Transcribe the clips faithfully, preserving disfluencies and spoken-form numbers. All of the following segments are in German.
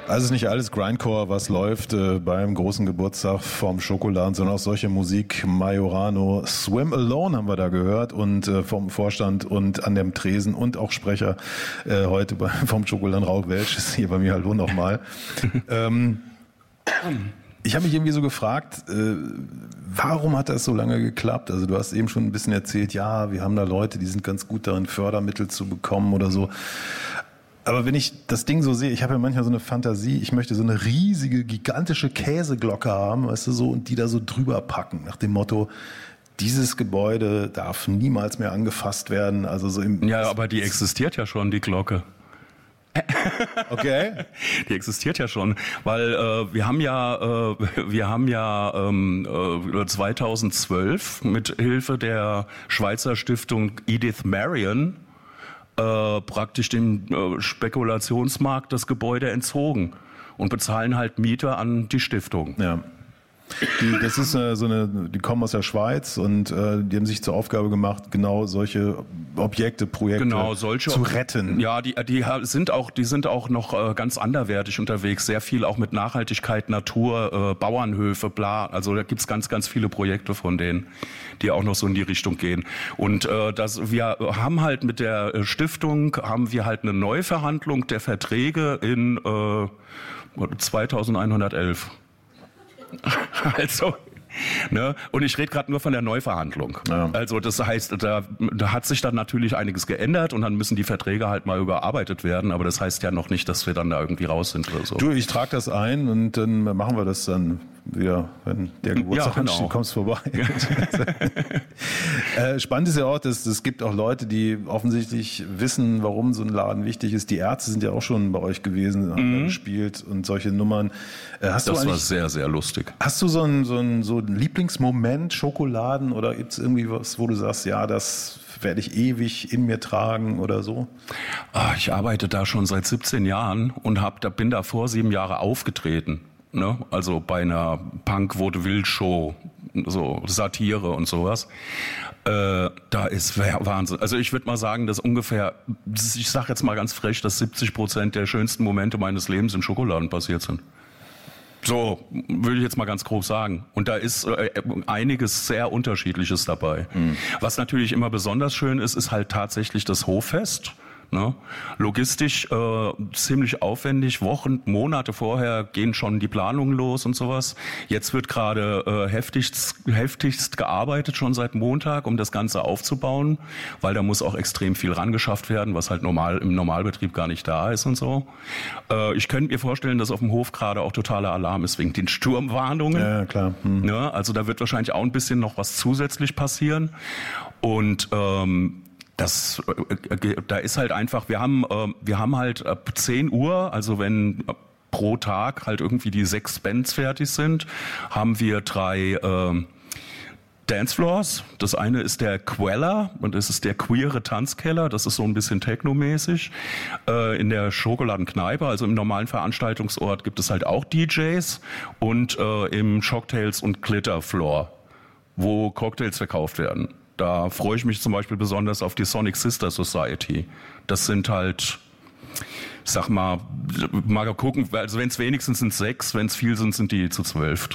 Also es ist nicht alles Grindcore, was läuft äh, beim großen Geburtstag vom Schokoladen, sondern auch solche Musik. Majorano, Swim Alone haben wir da gehört und äh, vom Vorstand und an dem Tresen und auch Sprecher äh, heute bei, vom Schokoladen, Raul Welch ist hier bei mir. Hallo nochmal. ähm, ich habe mich irgendwie so gefragt, äh, warum hat das so lange geklappt? Also du hast eben schon ein bisschen erzählt, ja, wir haben da Leute, die sind ganz gut darin, Fördermittel zu bekommen oder so. Aber wenn ich das Ding so sehe, ich habe ja manchmal so eine Fantasie, ich möchte so eine riesige, gigantische Käseglocke haben, weißt du, so, und die da so drüber packen, nach dem Motto, dieses Gebäude darf niemals mehr angefasst werden. Also so im ja, aber die existiert ja schon, die Glocke. Okay. Die existiert ja schon, weil äh, wir haben ja, äh, wir haben ja ähm, äh, zweitausendzwölf mit Hilfe der Schweizer Stiftung Edith Marion Äh, praktisch dem äh, Spekulationsmarkt das Gebäude entzogen und bezahlen halt Miete an die Stiftung. Ja. Die, das ist äh, so eine, die kommen aus der Schweiz und äh, die haben sich zur Aufgabe gemacht, genau solche Objekte, Projekte genau, solche zu retten. Ja, die, die sind auch, die sind auch noch äh, ganz anderwertig unterwegs, sehr viel auch mit Nachhaltigkeit, Natur, äh, Bauernhöfe, bla. Also da gibt's ganz, ganz viele Projekte von denen, die auch noch so in die Richtung gehen. Und äh, das, wir haben halt mit der Stiftung haben wir halt eine Neuverhandlung der Verträge in äh, zweitausendeinhundertelf. Also, ne? Und ich rede gerade nur von der Neuverhandlung. Ja. Also das heißt, da, da hat sich dann natürlich einiges geändert und dann müssen die Verträge halt mal überarbeitet werden, aber das heißt ja noch nicht, dass wir dann da irgendwie raus sind oder so. Du, ich trage das ein und dann machen wir das dann wieder, wenn der Geburtstag ja, genau. ansteht, kommst vorbei. äh, spannend ist ja auch, dass es gibt auch Leute, die offensichtlich wissen, warum so ein Laden wichtig ist. Die Ärzte sind ja auch schon bei euch gewesen, haben mhm. gespielt und solche Nummern. Äh, hast das du war sehr, sehr lustig. Hast du so einen, so einen, so einen Lieblingsmoment, Schokoladen, oder gibt es irgendwie was, wo du sagst, ja, das werde ich ewig in mir tragen oder so? Ach, ich arbeite da schon seit siebzehn Jahren und hab, da, bin da vor sieben Jahren aufgetreten. Ne? Also bei einer Punk-Vaudeville-Show, so Satire und sowas. Äh, da ist Wahnsinn. Also ich würde mal sagen, dass ungefähr, ich sage jetzt mal ganz frech, dass siebzig Prozent der schönsten Momente meines Lebens im Schokoladen passiert sind. So, würde ich jetzt mal ganz grob sagen. Und da ist äh, einiges sehr Unterschiedliches dabei. Mhm. Was natürlich immer besonders schön ist, ist halt tatsächlich das Hoffest. Ne? Logistisch äh, ziemlich aufwendig, Wochen, Monate vorher gehen schon die Planungen los und sowas. Jetzt wird gerade äh, heftigst, heftigst gearbeitet, schon seit Montag, um das Ganze aufzubauen, weil da muss auch extrem viel rangeschafft werden, was halt normal im Normalbetrieb gar nicht da ist und so. Äh, ich könnte mir vorstellen, dass auf dem Hof gerade auch totaler Alarm ist wegen den Sturmwarnungen. Ja, klar. Hm. Ne? Also da wird wahrscheinlich auch ein bisschen noch was zusätzlich passieren. Und ähm, Das, da ist halt einfach, wir haben, wir haben halt ab zehn Uhr, also wenn pro Tag halt irgendwie die sechs Bands fertig sind, haben wir drei äh, Dancefloors. Das eine ist der Queller und das ist der queere Tanzkeller. Das ist so ein bisschen technomäßig. Äh, in der Schokoladenkneipe, also im normalen Veranstaltungsort, gibt es halt auch D Js und äh, im Cocktails und Glitter Floor, wo Cocktails verkauft werden. Da freue ich mich zum Beispiel besonders auf die Sonic Sister Society. Das sind halt, sag mal, mal gucken, also wenn es wenigstens sind sechs, wenn es viel sind, sind die zu zwölf.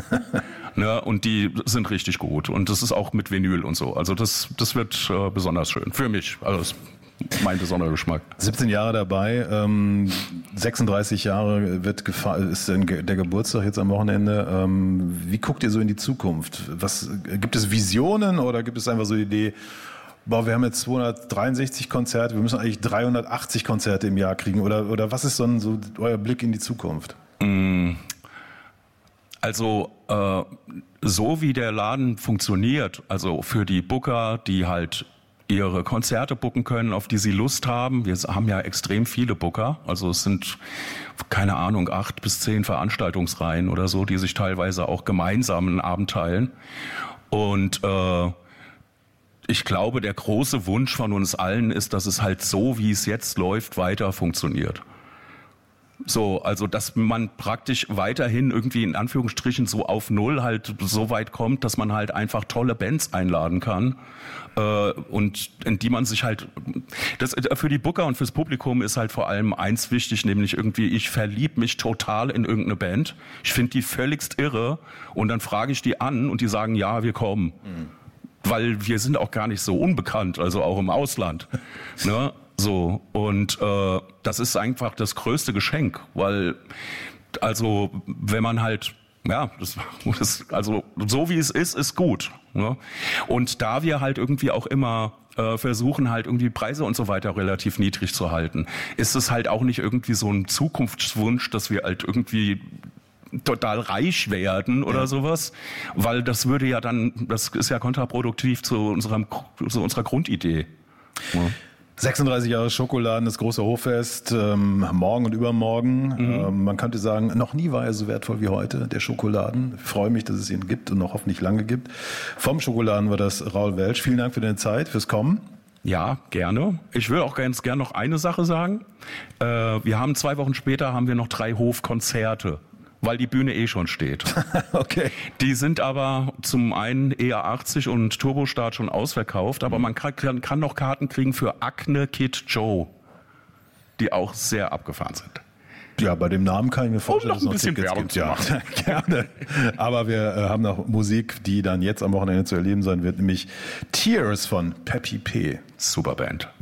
Ne, und die sind richtig gut. Und das ist auch mit Vinyl und so. Also das, das wird äh, besonders schön. Für mich. Also mein besonderer Geschmack. siebzehn Jahre dabei, ähm, sechsunddreißig Jahre wird gefa- ist der Geburtstag jetzt am Wochenende. Ähm, wie guckt ihr so in die Zukunft? Was, gibt es Visionen oder gibt es einfach so die Idee, boah, wir haben jetzt zweihundertdreiundsechzig Konzerte, wir müssen eigentlich dreihundertachtzig Konzerte im Jahr kriegen? Oder, oder was ist so, ein, so euer Blick in die Zukunft? Also äh, so wie der Laden funktioniert, also für die Booker, die halt ihre Konzerte booken können, auf die sie Lust haben. Wir haben ja extrem viele Booker, also es sind, keine Ahnung, acht bis zehn Veranstaltungsreihen oder so, die sich teilweise auch gemeinsam einen Abend teilen. Und äh, ich glaube, der große Wunsch von uns allen ist, dass es halt so, wie es jetzt läuft, weiter funktioniert. So, also dass man praktisch weiterhin irgendwie in Anführungsstrichen so auf Null halt so weit kommt, dass man halt einfach tolle Bands einladen kann äh, und in die man sich halt, das für die Booker und fürs Publikum ist halt vor allem eins wichtig, nämlich irgendwie ich verlieb mich total in irgendeine Band, ich finde die völligst irre und dann frage ich die an und die sagen, ja, wir kommen, mhm. weil wir sind auch gar nicht so unbekannt, also auch im Ausland, ne? So, und äh, das ist einfach das größte Geschenk, weil, also, wenn man halt, ja, das, das, also so wie es ist, ist gut. Ne? Und da wir halt irgendwie auch immer äh, versuchen, halt irgendwie Preise und so weiter relativ niedrig zu halten, ist es halt auch nicht irgendwie so ein Zukunftswunsch, dass wir halt irgendwie total reich werden oder ja. sowas, weil das würde ja dann, das ist ja kontraproduktiv zu unserem, zu unserer Grundidee. Ja. sechsunddreißig Jahre Schokoladen, das große Hoffest, ähm, morgen und übermorgen. Mhm. Ähm, man könnte sagen, noch nie war er so wertvoll wie heute, der Schokoladen. Ich freue mich, dass es ihn gibt und noch hoffentlich lange gibt. Vom Schokoladen war das Raul Welch. Vielen Dank für deine Zeit, fürs Kommen. Ja, gerne. Ich will auch ganz gerne noch eine Sache sagen. Äh, wir haben zwei Wochen später haben wir noch drei Hofkonzerte. Weil die Bühne eh schon steht. Okay. Die sind aber zum einen E A achtzig und Turbostart schon ausverkauft, aber mhm. man kann, kann noch Karten kriegen für Acne Kid Joe, die auch sehr abgefahren sind. Ja, bei dem Namen kann ich mir vorstellen, um noch ein bisschen Tickets Werbung gibt. zu machen. Ja, gerne. Aber wir äh, haben noch Musik, die dann jetzt am Wochenende zu erleben sein wird, nämlich Tears von Peppy P. Super Band.